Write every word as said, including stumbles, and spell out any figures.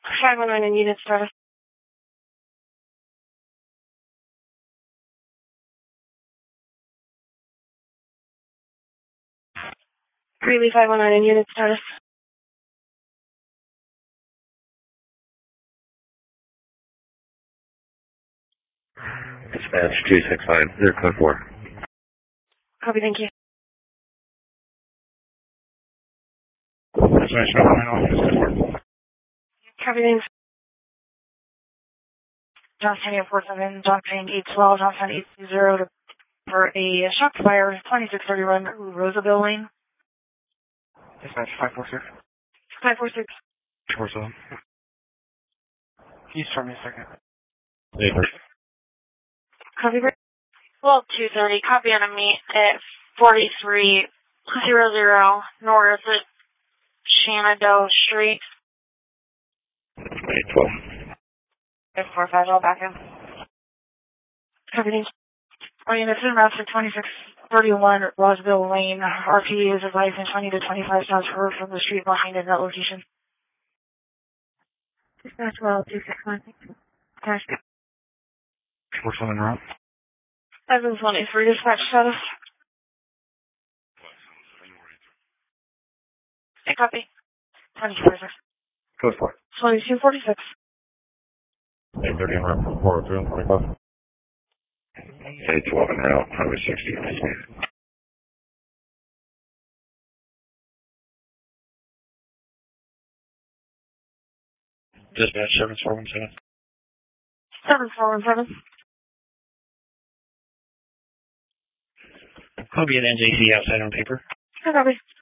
five one nine in unit status. Greeley five one nine in unit status. Dispatch two six five, zero code four. Copy, thank you. Dispatch five one nine, office code four. Copy, thanks. Johnson eight four seven, Johnson eight twelve, Johnson eight two zero to, for a shock fire, twenty-six thirty-one Roseville Lane. Dispatch five four six. five four six. four seven. Can you start me a second? Later. Copy, twelve two thirty, copy enemy at forty-three zero zero north at Shenandoah Street. eight twelve. eight four five, I'll back in. Copy, thanks. Our units in route for twenty-six thirty-one Roseville Lane. R P is advising twenty to twenty-five shots heard from the street behind in that location. Dispatch well, two six one. Cash. four seven route. seven twenty-three dispatch status. Copy. twenty-two forty-six. Code four. twenty-two forty-six. eight thirty en route, four oh two, twenty-five. eight twelve en route, Highway sixty. Dispatch seven four one seven. seven four one seven. Copy at N J C outside on paper. Copy.